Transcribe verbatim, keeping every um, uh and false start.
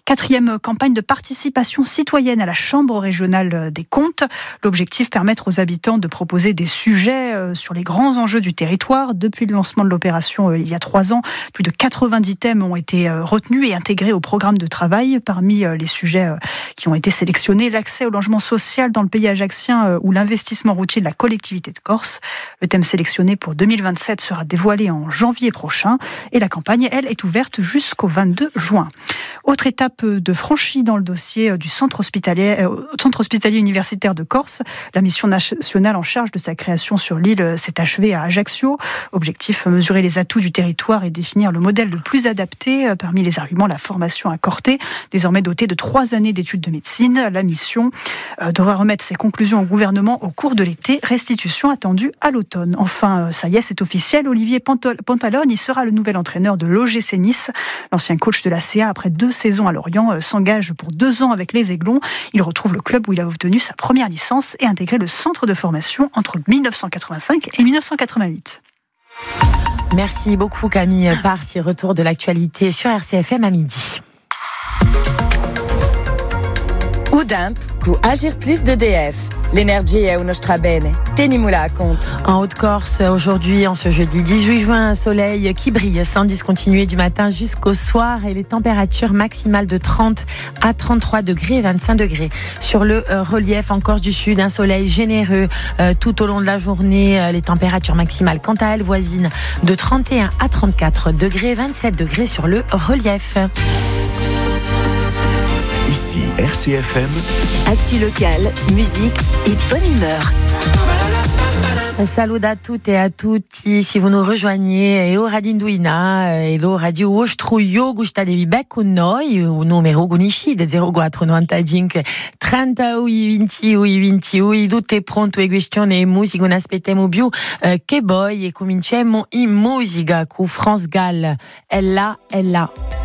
Quatrième campagne de participation citoyenne à la Chambre régionale des comptes. L'objectif, permettre aux habitants de proposer des sujets sur les grands enjeux du territoire. Depuis le lancement de l'opération il y a trois ans, plus de quatre-vingt-dix thèmes ont été retenus et intégrés au programme de travail. Parmi les sujets qui ont été sélectionnés, l'accès au logement social dans le pays ajaccien ou l'investissement routier de la collectivité de Corse. Le thème sélectionné pour deux mille vingt-sept sera dévoilé en janvier prochain et la campagne, elle, est ouverte jusqu'au vingt-deux juin. Autre étape de franchie dans le dossier du centre hospitalier, euh, centre hospitalier universitaire de Corse. La mission nationale en charge de sa création sur l'île s'est achevée à Ajaccio. Objectif, mesurer les atouts du territoire et définir le modèle le plus adapté. Parmi les arguments, la formation à Corté, désormais dotée de trois années d'études de médecine. La mission euh, devra remettre ses conclusions au gouvernement au cours de l'été. Restitution attendue à l'automne. Enfin, ça y est, c'est officiel. Olivier Pantalone, il sera le nouvel entraîneur de l'O G C Nice. L'ancien coach de la C A, après deux saisons à Lorient, euh, s'engage pour deux ans avec les Aiglons. Il retrouve le club où il a obtenu sa première licence et intégré le centre de formation entre mille neuf cent quatre-vingt-cinq et mille neuf cent quatre-vingt-huit. Merci beaucoup Camille Parsi, retour de l'actualité sur R C F M à midi. Udimp, cu Agir Plus d'E D F. L'énergie è uno strabene. Tenimula à compte. En Haute-Corse, aujourd'hui, en ce jeudi dix-huit juin, un soleil qui brille sans discontinuer du matin jusqu'au soir et les températures maximales de trente à trente-trois degrés et vingt-cinq degrés. Sur le euh, relief en Corse du Sud, un soleil généreux euh, tout au long de la journée. Euh, les températures maximales, quant à elles, voisines de trente et un à trente-quatre degrés, vingt-sept degrés sur le relief. Ici R C F M. Actu locale, musique et bonne humeur. Salut à toutes et à tutti, si vous nous rejoignez, e ora di Induina, e l'ora di vostro io gustadevi be con noi, un numero unici de zero quattro novantacinque trentaui ventiui ventiui, tutte pronto e questione musica, non aspettiamo più eh, che poi e cominciamo in musica con France Gall. È là, è là.